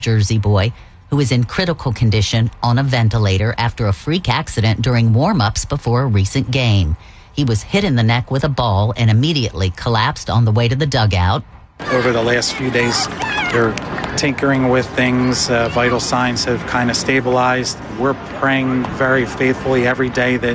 Jersey boy who is in critical condition on a ventilator after a freak accident during warm-ups before a recent game. He was hit in the neck with a ball and immediately collapsed on the way to the dugout. Over the last few days, they're tinkering with things. Vital signs have kind of stabilized. We're praying very faithfully every day that,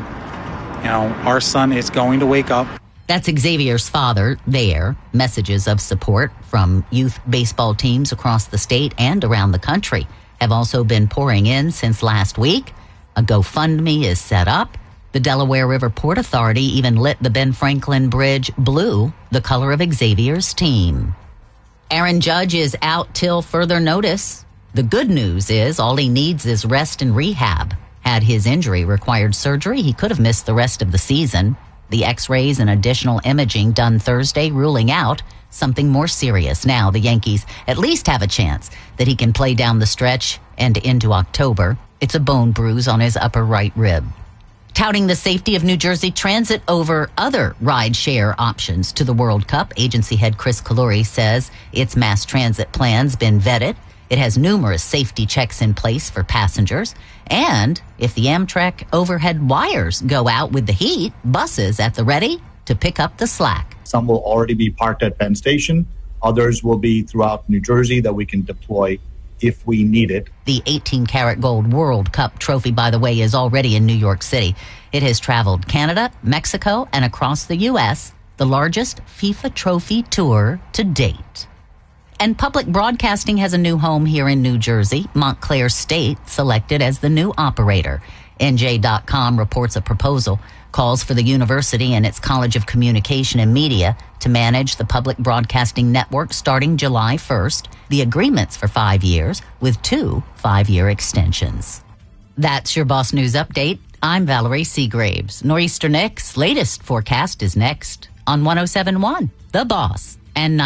our son is going to wake up. That's Xavier's father there. Messages of support from youth baseball teams across the state and around the country have also been pouring in since last week. A GoFundMe is set up. The Delaware River Port Authority even lit the Ben Franklin Bridge blue, the color of Xavier's team. Aaron Judge is out till further notice. The good news is all he needs is rest and rehab. Had his injury required surgery, he could have missed the rest of the season. The x-rays and additional imaging done Thursday ruling out something more serious. Now the Yankees at least have a chance that he can play down the stretch and into October. It's a bone bruise on his upper right rib. Touting the safety of New Jersey Transit over other ride-share options to the World Cup, agency head Chris Kaluri says its mass transit plan's been vetted. It has numerous safety checks in place for passengers. And if the Amtrak overhead wires go out with the heat, buses at the ready to pick up the slack. Some will already be parked at Penn Station. Others will be throughout New Jersey that we can deploy if we need it. The 18-karat gold World Cup trophy, by the way, is already in New York City. It has traveled Canada, Mexico, and across the U.S., the largest FIFA trophy tour to date. And public broadcasting has a new home here in New Jersey. Montclair State selected as the new operator. NJ.com reports a proposal calls for the university and its College of Communication and Media to manage the public broadcasting network starting July 1st. The agreement's for 5 years with 2 5-year extensions. That's your Boss News Update. I'm Valerie Seagraves. Nor'easter Nick's latest forecast is next on 107.1 The Boss and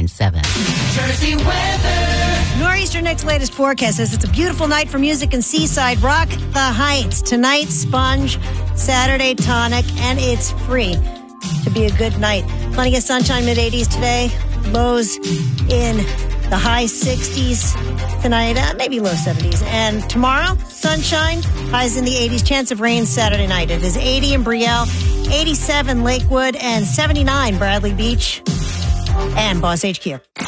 99.7 Jersey weather. Nor'easter Nick's latest forecast says it's a beautiful night for music and seaside rock. The Heights tonight, Sponge, Saturday, Tonic, and it's free to be a good night. Plenty of sunshine, mid-80s today. Lows in the high 60s tonight, maybe low 70s. And tomorrow, sunshine, highs in the 80s. Chance of rain Saturday night. It is 80 in Brielle, 87 Lakewood, and 79 Bradley Beach and Boss HQ.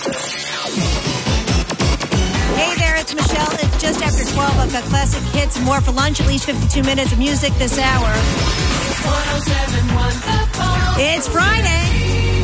Hey there, it's Michelle. It's just after 12. I've got classic hits and more for lunch. At least 52 minutes of music this hour. 107.1 The Boss. It's Friday.